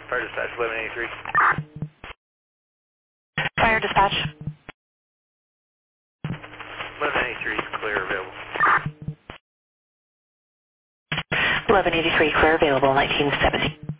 Fire dispatch 1183. Fire dispatch. 1183 is clear available. 1183, clear available, 1970.